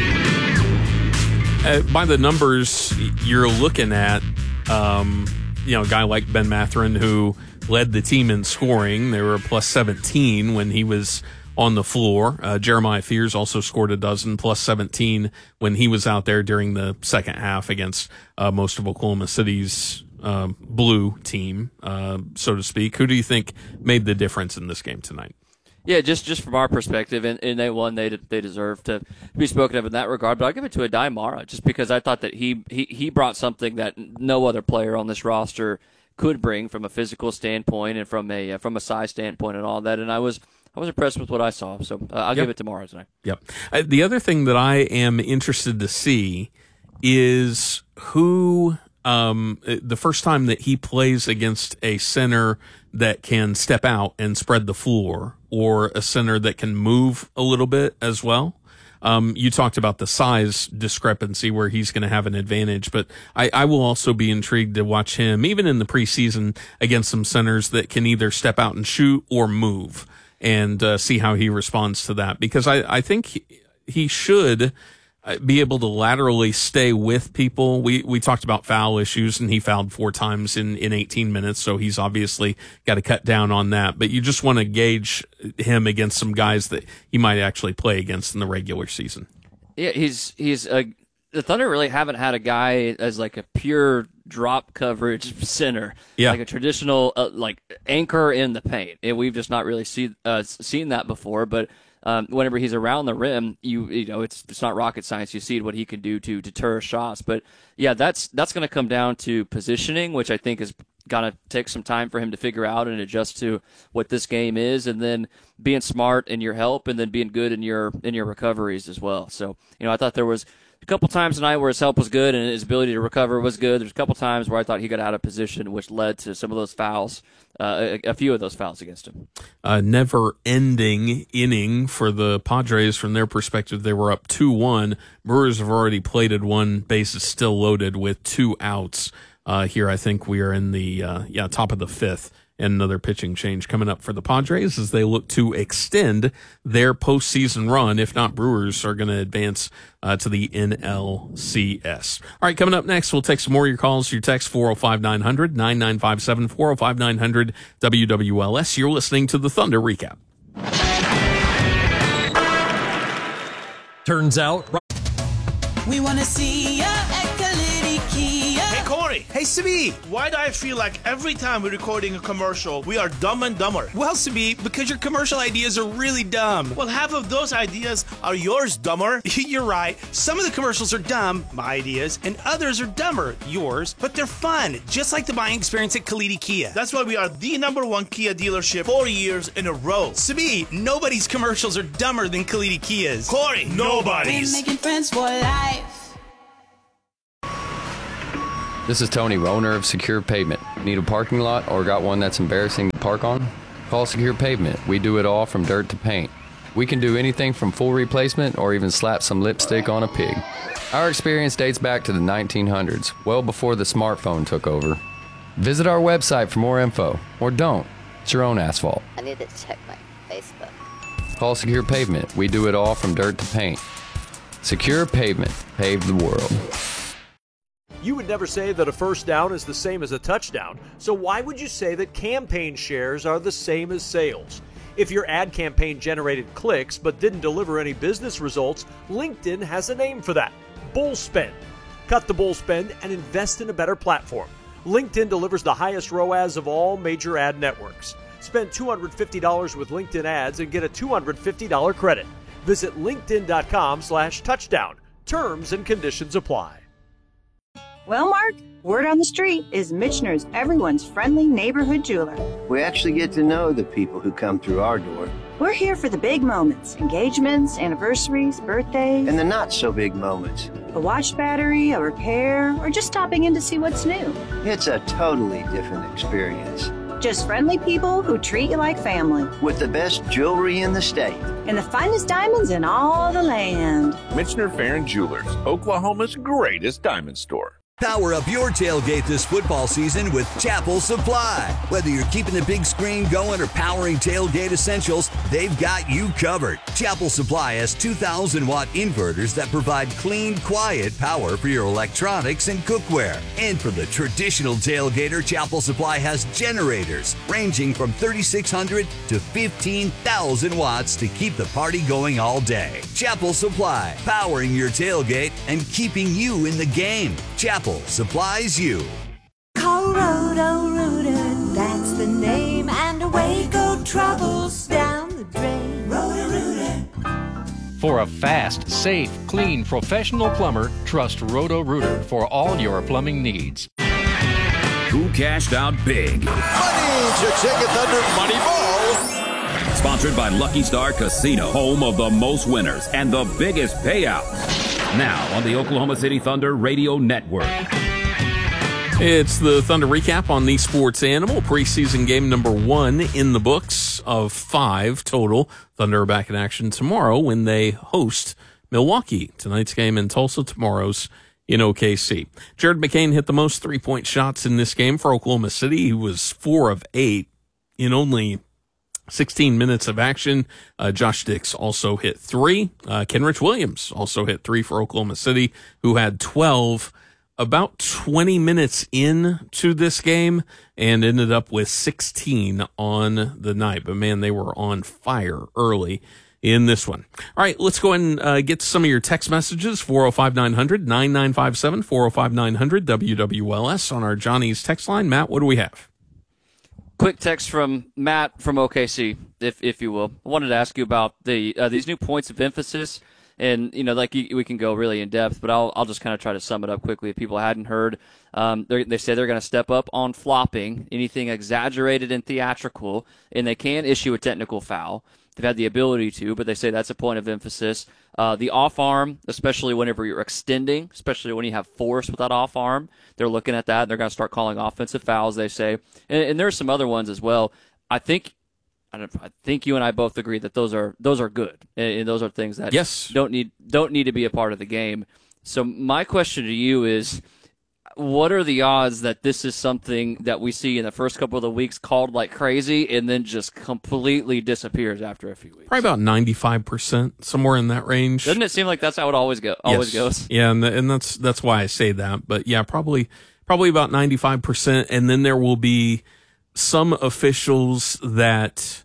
Uh, by the numbers you're looking at, um, you know, a guy like Ben Mathurin who led the team in scoring. They were plus seventeen when he was on the floor. Uh, Jeremiah Fears also scored a dozen, plus seventeen when he was out there during the second half against uh, most of Oklahoma City's uh, blue team, uh, so to speak. Who do you think made the difference in this game tonight? Yeah, just just from our perspective, and, and they won, they they deserve to be spoken of in that regard. But I'll give it to Adai Mara, just because I thought that he, he, he brought something that no other player on this roster could bring from a physical standpoint and from a uh, from a size standpoint and all that. And I was I was impressed with what I saw. So uh, I'll Yep. give it to Mara tonight. Yep. Uh, the other thing that I am interested to see is who, um, the first time that he plays against a center that can step out and spread the floor, or a center that can move a little bit as well. Um, you talked about the size discrepancy where he's going to have an advantage, but I, I will also be intrigued to watch him, even in the preseason, against some centers that can either step out and shoot or move, and uh, see how he responds to that. Because I, I think he, he should be able to laterally stay with people. We we talked about foul issues, and he fouled four times in, in eighteen minutes, so he's obviously got to cut down on that. But you just want to gauge him against some guys that he might actually play against in the regular season. Yeah, he's he's a, the Thunder really haven't had a guy as like a pure drop coverage center, Yeah. like a traditional uh, like anchor in the paint, and we've just not really see, uh, seen that before. But um, whenever he's around the rim, you you know it's it's not rocket science. You see what he can do to deter shots. But yeah, that's that's going to come down to positioning, which I think is going to take some time for him to figure out and adjust to what this game is, and then being smart in your help, and then being good in your in your recoveries as well. So you know, I thought there was couple times tonight where his help was good and his ability to recover was good. There's a couple times where I thought he got out of position, which led to some of those fouls, uh, a, a few of those fouls against him. Uh, never-ending inning for the Padres from their perspective. They were up two one. Brewers have already plated one, bases still loaded with two outs. Uh, here I think we are in the uh, yeah top of the fifth. And another pitching change coming up for the Padres as they look to extend their postseason run. If not, Brewers are going to advance uh, to the N L C S. All right, coming up next, we'll take some more of your calls. Your text four oh five, nine hundred, nine nine five seven, four oh five, nine hundred, W W L S. You're listening to the Thunder Recap. Turns out... We want to see ya at Kalidi Kia. Hey, Corey. Hey, Sabi. Why do I feel like every time we're recording a commercial, we are dumb and dumber? Well, Sabi, because your commercial ideas are really dumb. Well, half of those ideas are yours, dumber. You're right. Some of the commercials are dumb, my ideas, and others are dumber, yours, but they're fun, just like the buying experience at Kalidi Kia. That's why we are the number one Kia dealership four years in a row. Sabi, nobody's commercials are dumber than Kalidi Kia's. Corey, nobody's. We're making friends for life. This is Tony, owner of Secure Pavement. Need a parking lot or got one that's embarrassing to park on? Call Secure Pavement. We do it all from dirt to paint. We can do anything from full replacement or even slap some lipstick on a pig. Our experience dates back to the nineteen hundreds, well before the smartphone took over. Visit our website for more info, or don't. It's your own asphalt. I need to check my Facebook. Call Secure Pavement. We do it all from dirt to paint. Secure Pavement. Pave the world. You would never say that a first down is the same as a touchdown, so why would you say that campaign shares are the same as sales? If your ad campaign generated clicks but didn't deliver any business results, LinkedIn has a name for that: bull spend. Cut the bull spend and invest in a better platform. LinkedIn delivers the highest R O A S of all major ad networks. Spend two hundred fifty dollars with LinkedIn ads and get a two hundred fifty dollars credit. Visit linkedin.com slash touchdown. Terms and conditions apply. Well, Mark, word on the street is Michener's everyone's friendly neighborhood jeweler. We actually get to know the people who come through our door. We're here for the big moments, engagements, anniversaries, birthdays. And the not so big moments. A watch battery, a repair, or just stopping in to see what's new. It's a totally different experience. Just friendly people who treat you like family. With the best jewelry in the state. And the finest diamonds in all the land. Michener Farron Jewelers, Oklahoma's greatest diamond store. Power up your tailgate this football season with Chapel Supply. Whether you're keeping the big screen going or powering tailgate essentials, they've got you covered. Chapel Supply has two thousand watt inverters that provide clean, quiet power for your electronics and cookware. And for the traditional tailgater, Chapel Supply has generators ranging from thirty-six hundred to fifteen thousand watts to keep the party going all day. Chapel Supply, powering your tailgate and keeping you in the game. Chapel supplies you. Call Roto-Rooter, that's the name, and away go troubles down the drain. Roto-Rooter. For a fast, safe, clean, professional plumber, trust Roto-Rooter for all your plumbing needs. Who cashed out big? Money to Chicken Thunder Money Ball. Sponsored by Lucky Star Casino, home of the most winners and the biggest payouts. Now on the Oklahoma City Thunder Radio Network. It's the Thunder Recap on the Sports Animal. Preseason game number one in the books of five total. Thunder are back in action tomorrow when they host Milwaukee. Tonight's game in Tulsa, tomorrow's in O K C. Jared McCain hit the most three-point shots in this game for Oklahoma City. He was four of eight in only sixteen minutes of action. Uh, Josh Dix also hit three. Uh, Kenrich Williams also hit three for Oklahoma City, who had twelve about twenty minutes in to this game and ended up with sixteen on the night. But man, they were on fire early in this one. All right, let's go ahead and uh, get to some of your text messages. four oh five, nine hundred, nine nine five seven, four oh five, nine hundred, W W L S on our Johnny's text line. Matt, what do we have? Quick text from Matt from O K C, if if you will. I wanted to ask you about the uh, these new points of emphasis, and you know, like you, we can go really in depth, but I'll I'll just kind of try to sum it up quickly if people hadn't heard. Um, they say they're going to step up on flopping, anything exaggerated and theatrical, and they can issue a technical foul. they've had the ability to, but they say that's a point of emphasis. Uh, the off arm, especially whenever you're extending, especially when you have force with that off arm, they're looking at that and they're going to start calling offensive fouls, they say. And, and there's some other ones as well. I think I, don't, I think you and I both agree that those are those are good, and, and those are things that yes. don't need don't need to be a part of the game. So my question to you is, what are the odds that this is something that we see in the first couple of the weeks called like crazy and then just completely disappears after a few weeks? Probably about ninety-five percent, somewhere in that range. Doesn't it seem like that's how it always go always yes. goes? Yeah, and, the, and that's that's why I say that. But yeah, probably probably about ninety-five percent, and then there will be some officials that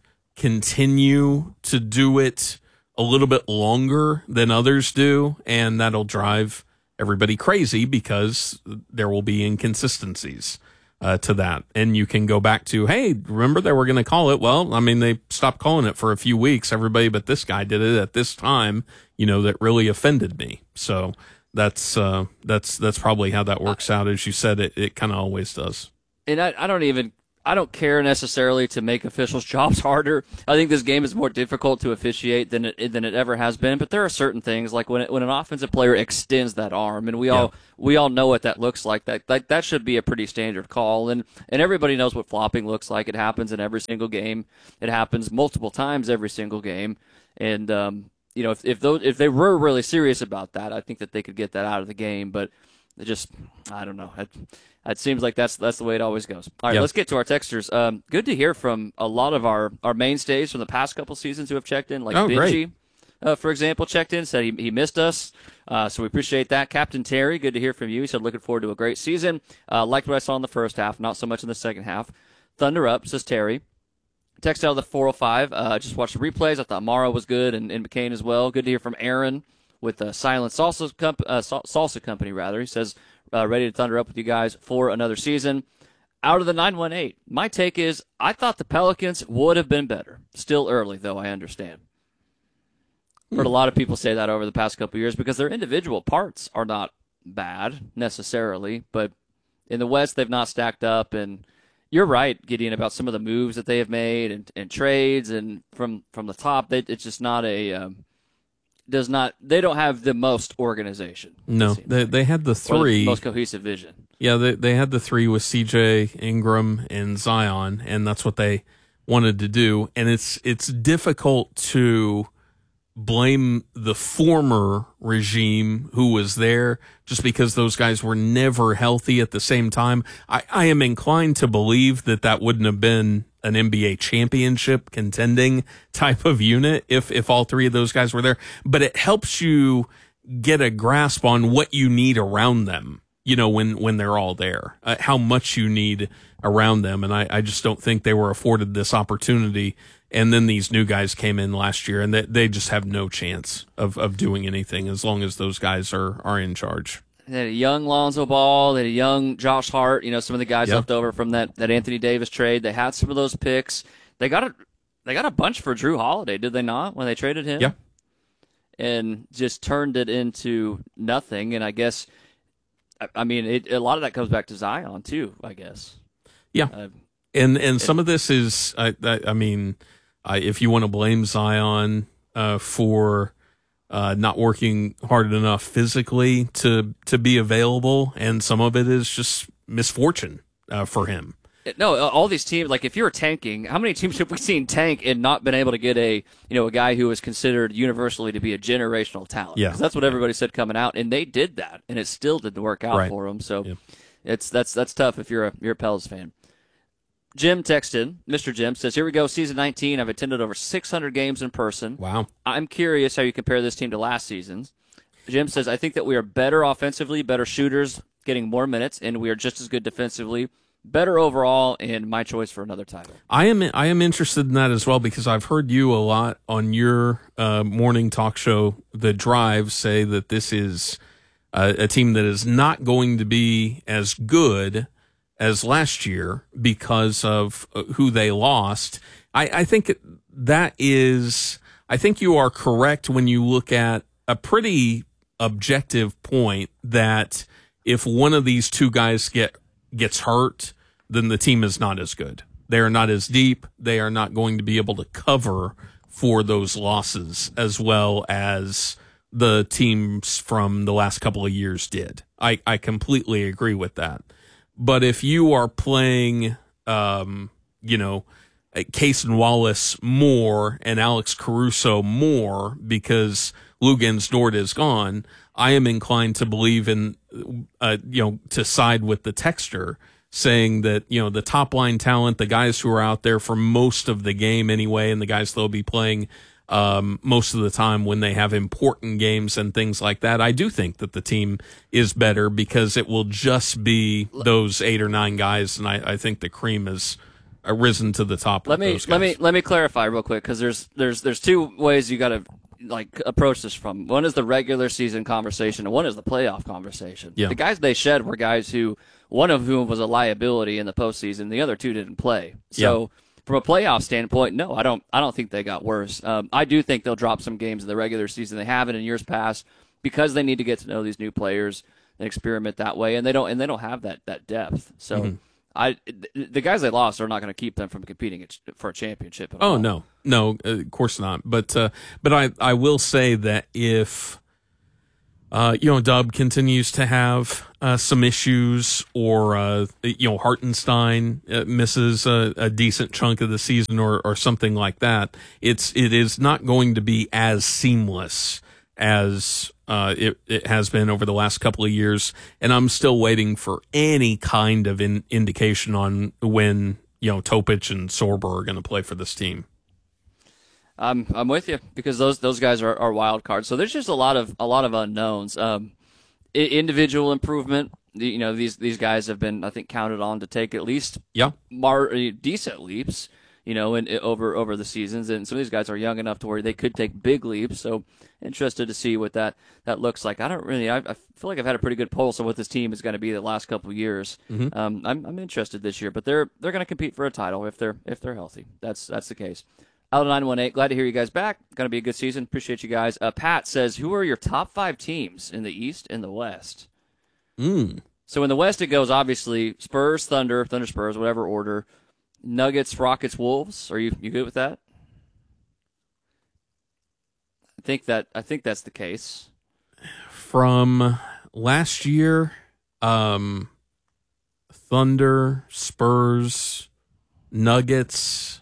continue to do it a little bit longer than others do, and that'll drive everybody crazy because there will be inconsistencies uh, to that. And you can go back to, hey, remember they were going to call it? Well, I mean, they stopped calling it for a few weeks. Everybody but this guy did it at this time, you know, that really offended me. So that's uh, that's that's probably how that works out. As you said, it, it kind of always does. And I, I don't even I don't care necessarily to make officials' jobs harder. I think this game is more difficult to officiate than it than it ever has been. But there are certain things like when it, when an offensive player extends that arm, and we all yeah. we all know what that looks like. That like that should be a pretty standard call, and and everybody knows what flopping looks like. It happens in every single game. It happens multiple times every single game, and um, you know if if those if they were really serious about that, I think that they could get that out of the game. But it just I don't know. It, It seems like that's that's the way it always goes. All right, yep. Let's get to our texters. Um, good to hear from a lot of our, our mainstays from the past couple seasons who have checked in, like oh, Benji, uh, for example, checked in, said he, he missed us. Uh, so we appreciate that. Captain Terry, good to hear from you. He said, looking forward to a great season. Uh, liked what I saw in the first half, not so much in the second half. Thunder up, says Terry. Text out of the four oh five. Uh, just watched the replays. I thought Morrow was good and, and McCain as well. Good to hear from Aaron with uh, Silent Salsa, Comp- uh, Salsa Company, rather. He says, Uh, ready to thunder up with you guys for another season. Out of the nine one eight, my take is I thought the Pelicans would have been better. Still early, though, I understand. Hmm. Heard a lot of people say that over the past couple of years because their individual parts are not bad necessarily, but in the West they've not stacked up. And you're right, Gideon, about some of the moves that they have made and, and trades, and from, from the top, they, it's just not a um, does not they don't have the most organization. No, they like. they had the three the most cohesive vision. Yeah, they they had the three with C J, Ingram, and Zion, and that's what they wanted to do. And it's it's difficult to blame the former regime who was there just because those guys were never healthy at the same time. I, I am inclined to believe that that wouldn't have been an N B A championship contending type of unit if, if all three of those guys were there. But it helps you get a grasp on what you need around them, you know, when, when they're all there, uh, how much you need around them. And I, I just don't think they were afforded this opportunity. And then these new guys came in last year, and they, they just have no chance of, of doing anything as long as those guys are, are in charge. They had a young Lonzo Ball, they had a young Josh Hart, you know, some of the guys yep. left over from that, that Anthony Davis trade. They had some of those picks. They got a they got a bunch for Drew Holiday, did they not, when they traded him? Yeah. And just turned it into nothing. And I guess, I, I mean, it, a lot of that comes back to Zion, too, I guess. Yeah. Uh, and and some of this is, I, I, I mean, I, if you want to blame Zion uh, for Uh, not working hard enough physically to to be available, and some of it is just misfortune uh, for him. No, all these teams, like if you're tanking, how many teams have we seen tank and not been able to get a you know a guy who is considered universally to be a generational talent? Yeah, 'cause that's what everybody said coming out, and they did that, and it still didn't work out right. for them. So yeah. it's that's that's tough if you're a you're a Pels fan. Jim texted, Mister Jim says, here we go, season nineteen. I've attended over six hundred games in person. Wow. I'm curious how you compare this team to last season's. Jim says, I think that we are better offensively, better shooters, getting more minutes, and we are just as good defensively, better overall, and my choice for another title. I am I am interested in that as well because I've heard you a lot on your uh, morning talk show, The Drive, say that this is uh, a team that is not going to be as good as last year because of who they lost. I, I think that is, I think you are correct when you look at a pretty objective point that if one of these two guys get gets hurt, then the team is not as good. They are not as deep. They are not going to be able to cover for those losses as well as the teams from the last couple of years did. I, I completely agree with that. But if you are playing, um, you know, Cason Wallace more and Alex Caruso more because Luguentz Dort is gone, I am inclined to believe in, uh, you know, to side with the texter, saying that, you know, the top line talent, the guys who are out there for most of the game anyway, and the guys they'll be playing um, most of the time when they have important games and things like that, I do think that the team is better because it will just be those eight or nine guys, and I, I think the cream is risen to the top. Let with me those guys. let me let me clarify real quick because there's there's there's two ways you got to like approach this from. One is the regular season conversation, and one is the playoff conversation. Yeah. The guys they shed were guys who, one of whom was a liability in the postseason, the other two didn't play. So Yeah. from a playoff standpoint, no, I don't I don't think they got worse. Um, I do think they'll drop some games in the regular season. They haven't in years past because they need to get to know these new players and experiment that way, and they don't and they don't have that that depth. So. Mhm. I, the guys they lost are not going to keep them from competing for a championship at Oh all. no, no, uh, of course not. But uh, but I I will say that if uh, you know Dub continues to have uh, some issues, or uh, you know Hartenstein uh, misses a, a decent chunk of the season, or or something like that, it's it is not going to be as seamless as uh, it, it has been over the last couple of years, and I'm still waiting for any kind of in, indication on when you know Topic and Sorber are going to play for this team. I'm I'm with you because those those guys are, are wild cards. So there's just a lot of a lot of unknowns. Um, I- individual improvement. You know these these guys have been I think counted on to take at least yeah mar- decent leaps. You know, in, in over over the seasons, and some of these guys are young enough to where they could take big leaps. So, interested to see what that, that looks like. I don't really. I, I feel like I've had a pretty good pulse on what this team is going to be the last couple of years. Mhm. Um, I'm I'm interested this year, but they're they're going to compete for a title if they're if they're healthy. That's that's the case. Out nine one eight. Glad to hear you guys back. Going to be a good season. Appreciate you guys. Uh, Pat says, who are your top five teams in the East and the West? Mm. So in the West, it goes obviously Spurs, Thunder, Thunder, Spurs, whatever order. Nuggets, Rockets, Wolves. Are you you good with that? I think that I think that's the case. From last year, um, Thunder, Spurs, Nuggets,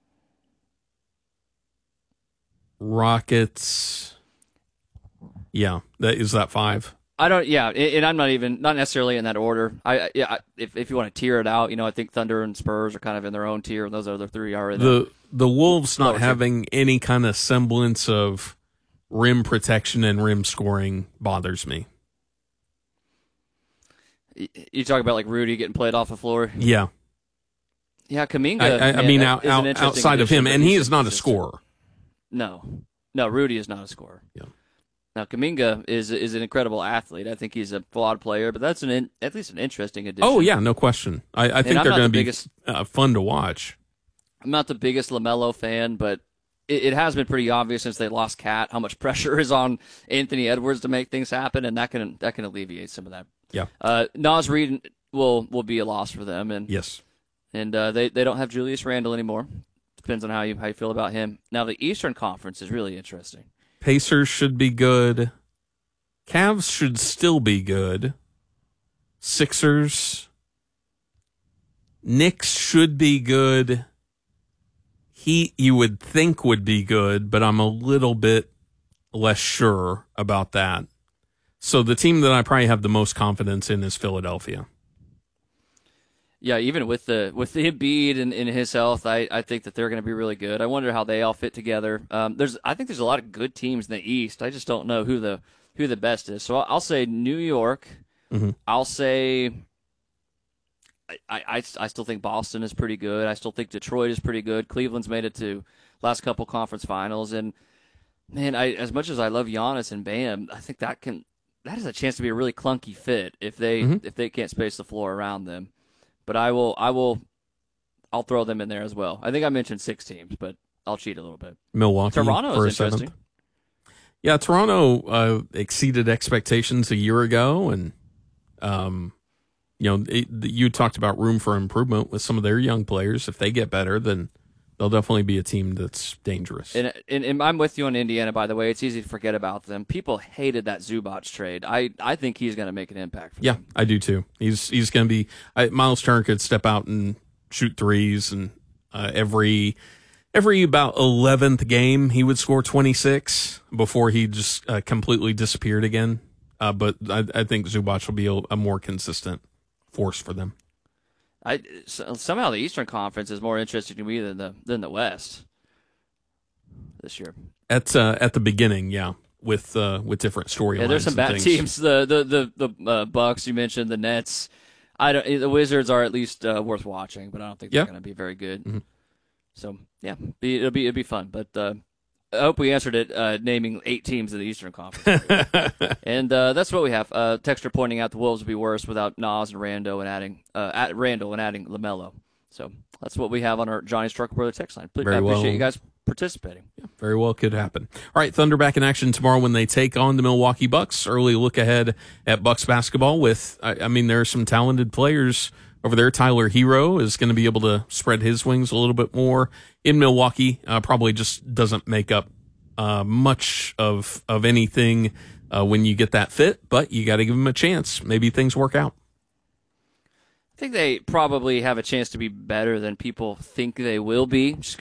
Rockets. Yeah, that is that five. I don't. Yeah, and I'm not even not necessarily in that order. I yeah. If if you want to tier it out, you know, I think Thunder and Spurs are kind of in their own tier, and those other three are in The the Wolves not lower tier. having any kind of semblance of rim protection and rim scoring bothers me. You talk about like Rudy getting played off the floor. Yeah, Yeah, Kuminga. I, I, I man, mean, that out, is an out, interesting outside of him, addition, and but he he's is not a consistent. scorer. No, no, Rudy is not a scorer. Yeah. Now Kuminga is is an incredible athlete. I think he's a flawed player, but that's an in, at least an interesting addition. Oh yeah, no question. I, I think I'm they're not going to the be biggest- uh, fun to watch. I'm not the biggest LaMelo fan, but it, it has been pretty obvious since they lost Cat how much pressure is on Anthony Edwards to make things happen, and that can that can alleviate some of that. Yeah. Uh, Nas Reed will will be a loss for them, and Yes. and uh, they they don't have Julius Randle anymore. Depends on how you how you feel about him. Now the Eastern Conference is really interesting. Pacers should be good. Cavs should still be good. Sixers. Knicks should be good. Heat, you would think, would be good, but I'm a little bit less sure about that. So the team that I probably have the most confidence in is Philadelphia. Yeah, even with the with the Embiid and, and his health, I, I think that they're going to be really good. I wonder how they all fit together. Um, there's I think there's a lot of good teams in the East. I just don't know who the who the best is. So I'll, I'll say New York. Mhm. I'll say I, I I still think Boston is pretty good. I still think Detroit is pretty good. Cleveland's made it to last couple conference finals, and man, I as much as I love Giannis and Bam, I think that can that has a chance to be a really clunky fit if they Mhm. if they can't space the floor around them. But I will, I will, I'll throw them in there as well. I think I mentioned six teams, but I'll cheat a little bit. Milwaukee Toronto for is a interesting. seventh. Yeah, Toronto uh, exceeded expectations a year ago, and um, you know, it, you talked about room for improvement with some of their young players. If they get better, then they'll definitely be a team that's dangerous. And, and, and I'm with you on Indiana, by the way. It's easy to forget about them. People hated that Zubac trade. I, I think he's going to make an impact for yeah, them. I do too. He's he's going to be I, Miles Turner could step out and shoot threes, and uh, every every about eleventh game he would score twenty-six before he just uh, completely disappeared again. Uh, but I, I think Zubac will be a, a more consistent force for them. I somehow the Eastern Conference is more interesting to me than the than the West this year. At uh, at the beginning, yeah, with uh, with different storylines. Yeah, there's some bad things. teams. The the the the uh, Bucks you mentioned, the Nets. I don't. The Wizards are at least uh, worth watching, but I don't think they're yeah. going to be very good. Mm-hmm. So yeah, be, it'll be it'll be fun. But uh, I hope we answered it, uh, naming eight teams in the Eastern Conference. and uh, that's what we have. Uh, Texter pointing out the Wolves would be worse without Nas and Rando and adding uh, at Randall and adding LaMelo. So that's what we have on our Johnny Strucker Brother text line. Please, I appreciate well. you guys participating. Yeah, very well could happen. All right, Thunder back in action tomorrow when they take on the Milwaukee Bucks. Early look ahead at Bucks basketball with, I, I mean, there are some talented players over there. Tyler Hero is going to be able to spread his wings a little bit more in Milwaukee. Uh, probably just doesn't make up uh, much of of anything uh, when you get that fit, but you got to give him a chance. Maybe things work out. I think they probably have a chance to be better than people think they will be, just